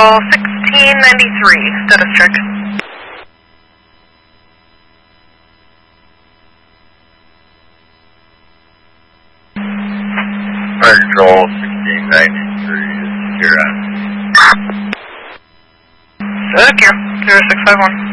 Control 1693, status check. Fire Control 1693, secure. Secure, 0651.